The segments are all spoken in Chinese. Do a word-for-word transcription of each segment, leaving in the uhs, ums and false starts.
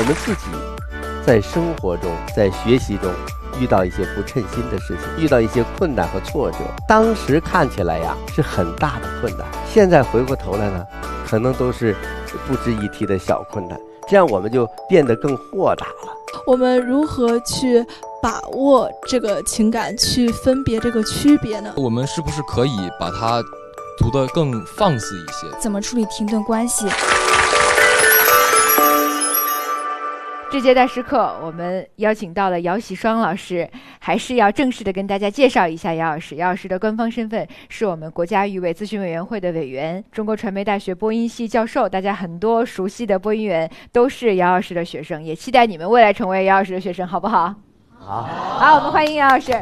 我们自己在生活中，在学习中遇到一些不称心的事情，遇到一些困难和挫折，当时看起来呀是很大的困难，现在回过头来呢，可能都是不值一提的小困难，这样我们就变得更豁达了。 我们如何去把握这个情感，去分别这个区别呢？ 我们是不是可以把它读得更放肆一些？ 怎么处理停顿关系？ 这阶段时刻，我们邀请到了姚喜双老师，还是要正式的跟大家介绍一下姚老师。姚老师的官方身份是我们国家语委咨询委员会的委员，中国传媒大学播音系教授。大家很多熟悉的播音员都是姚老师的学生，也期待你们未来成为姚老师的学生，好不好？ 好， 好，我们欢迎姚老师。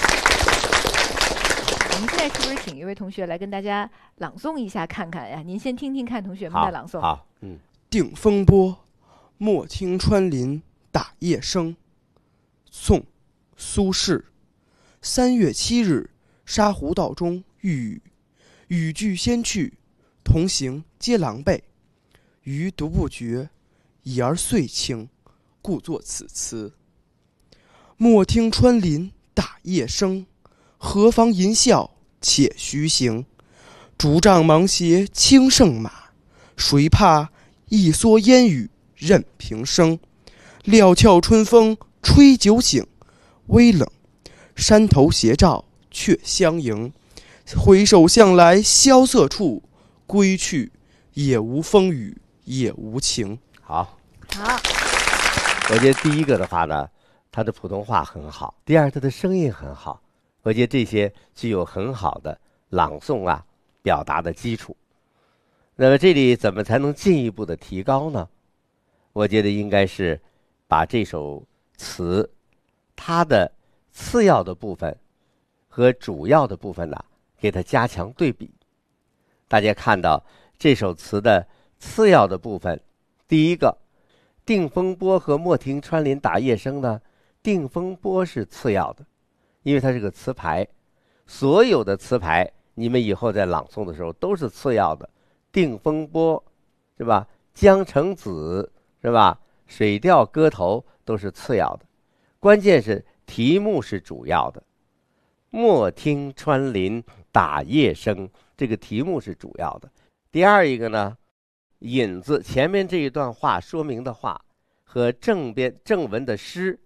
我们现在是不是请一位同学来跟大家朗诵一下看看呀？您先听听看同学们的朗诵。 好，好嗯， 定风波，莫听穿林打叶声。宋·苏轼。三月七日，沙湖道中遇雨，雨具先去，同行皆狼狈。余独不觉，已而岁清，故作此词。莫听穿林打叶声，何妨吟啸且徐行。竹杖芒鞋轻胜马，谁怕一蓑烟雨任平生。料峭春风吹酒醒，微冷，山头斜照却相迎。回首向来萧瑟处，归去，也无风雨也无晴。 好， 好， 我觉得第一个的话呢，他的普通话很好；第二，他的声音很好。我觉得这些具有很好的朗诵啊表达的基础。那么这里怎么才能进一步的提高呢？我觉得应该是把这首词它的次要的部分和主要的部分呢，给它加强对比。大家看到这首词的次要的部分，第一个定风波和莫听穿林打叶声呢，定风波是次要的，因为它是个词牌，所有的词牌你们以后在朗诵的时候都是次要的。定风波是吧？江城子是吧？水调歌头都是次要的，关键是题目是主要的。莫听穿林打叶声，这个题目是主要的。第二一个呢，引子前面这一段话说明的话和正边正文的诗